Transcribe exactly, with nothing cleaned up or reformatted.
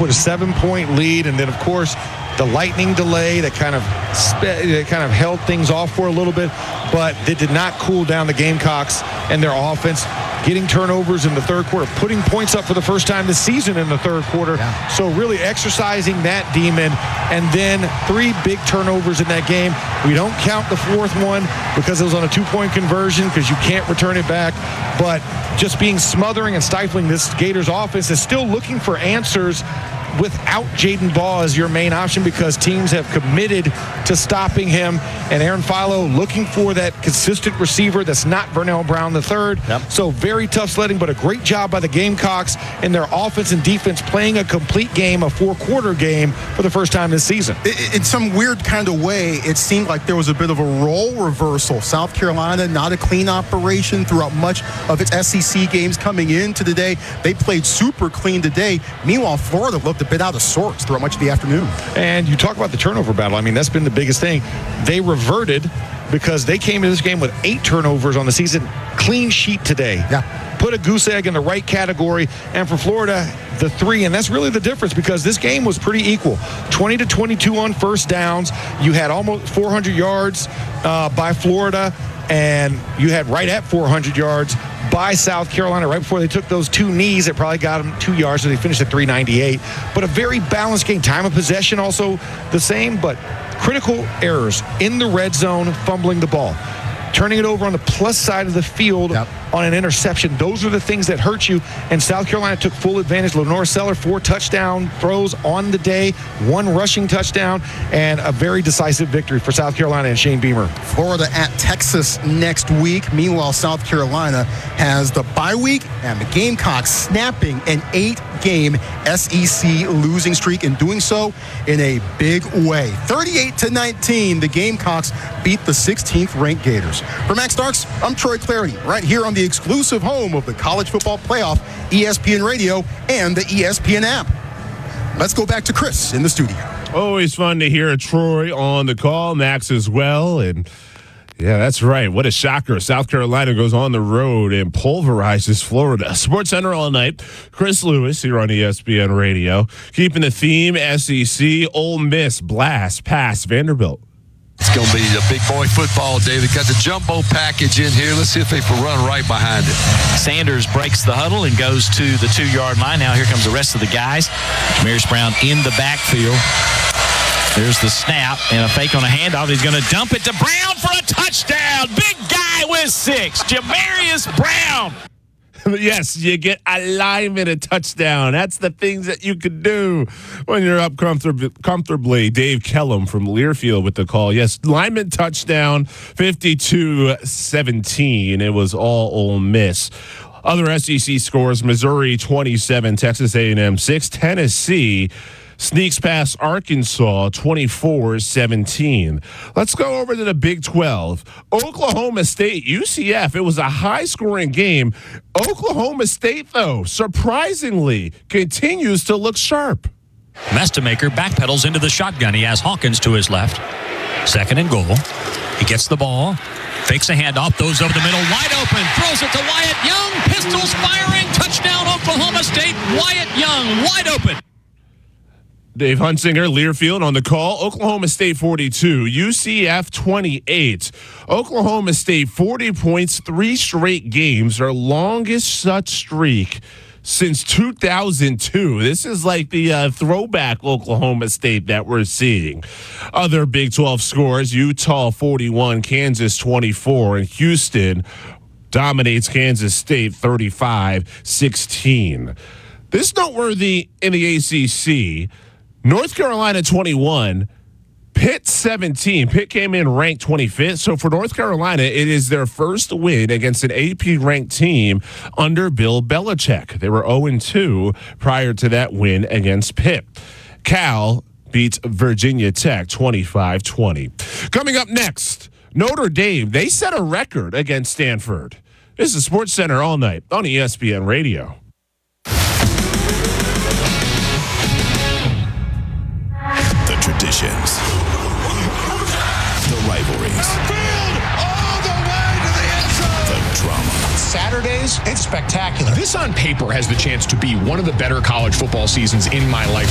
with a seven-point lead, and then, of course, the lightning delay that kind of that kind of held things off for a little bit, but they did not cool down the Gamecocks and their offense, getting turnovers in the third quarter, putting points up for the first time this season in the third quarter. Yeah. So really exercising that demon, and then three big turnovers in that game. We don't count the fourth one because it was on a two-point conversion because you can't return it back, but just being smothering and stifling this Gators offense is still looking for answers without Jaden Ball as your main option because teams have committed to stopping him. And Aaron Philo looking for that consistent receiver that's not Vernell Brown the third. Yep. So very tough sledding, but a great job by the Gamecocks and their offense and defense playing a complete game, a four-quarter game for the first time this season. In some weird kind of way, it seemed like there was a bit of a role reversal. South Carolina, not a clean operation throughout much of its S E C games coming into the day. They played super clean today. Meanwhile, Florida looked a bit out of sorts throughout much of the afternoon. And you talk about the turnover battle. I mean, that's been the biggest thing. They reverted because they came into this game with eight turnovers on the season. Clean sheet today. Yeah. Put a goose egg in the right category. And for Florida, the three. And that's really the difference because this game was pretty equal. twenty to twenty-two on first downs. You had almost four hundred yards uh, by Florida. And you had right at four hundred yards by South Carolina right before they took those two knees. It probably got them two yards, so they finished at three ninety-eight. But a very balanced game. Time of possession also the same, but critical errors in the red zone, fumbling the ball. Turning it over on the plus side of the field yep. on an interception. Those are the things that hurt you. And South Carolina took full advantage. Lenore Seller, four touchdown throws on the day, one rushing touchdown, and a very decisive victory for South Carolina and Shane Beamer. Florida at Texas next week. Meanwhile, South Carolina has the bye week, and the Gamecocks snapping an eight-game S E C losing streak, and doing so in a big way. thirty-eight to nineteen, the Gamecocks beat the sixteenth ranked Gators. For Max Starks, I'm Troy Clarity, right here on the exclusive home of the College Football Playoff, E S P N Radio, and the E S P N app. Let's go back to Chris in the studio. Always fun to hear Troy on the call, Max as well, and yeah, that's right. What a shocker. South Carolina goes on the road and pulverizes Florida. Sports Center all night. Chris Lewis here on E S P N Radio. Keeping the theme, S E C, Ole Miss, blast, pass, Vanderbilt. It's going to be a big boy football day. They got the jumbo package in here. Let's see if they can run right behind it. Sanders breaks the huddle and goes to the two-yard line. Now here comes the rest of the guys. Jamarius Brown in the backfield. There's the snap and a fake on a handoff. He's going to dump it to Brown for a touchdown. Big guy with six. Jamarius Brown. Yes, you get a lineman a touchdown. That's the things that you could do when you're up comfortably. comfortably. Dave Kellum from Learfield with the call. Yes, lineman touchdown, fifty-two seventeen. It was all Ole Miss. Other S E C scores, Missouri twenty-seven, Texas A and M six, Tennessee sneaks past Arkansas twenty-four seventeen. Let's go over to the Big twelve. Oklahoma State, U C F. It was a high-scoring game. Oklahoma State, though, surprisingly, continues to look sharp. Mestamaker backpedals into the shotgun. He has Hawkins to his left. Second and goal. He gets the ball. Fakes a handoff. Throws over the middle. Wide open. Throws it to Wyatt Young. Pistols firing. Touchdown, Oklahoma State. Wyatt Young wide open. Dave Hunsinger, Learfield on the call. Oklahoma State forty-two, U C F twenty-eight. Oklahoma State forty points, three straight games, their longest such streak since two thousand two. This is like the uh, throwback Oklahoma State that we're seeing. Other Big twelve scores, Utah forty-one, Kansas twenty-four, and Houston dominates Kansas State thirty-five sixteen. This noteworthy in the A C C. North Carolina twenty-one, Pitt seventeen. Pitt came in ranked twenty-fifth. So for North Carolina, it is their first win against an A P-ranked team under Bill Belichick. They were oh and two prior to that win against Pitt. Cal beats Virginia Tech twenty-five twenty. Coming up next, Notre Dame. They set a record against Stanford. This is Sports Center all night on E S P N Radio. Traditions, the rivalries, all the way to the end zone. The drama. Saturdays, it's spectacular. This on paper has the chance to be one of the better college football seasons in my life.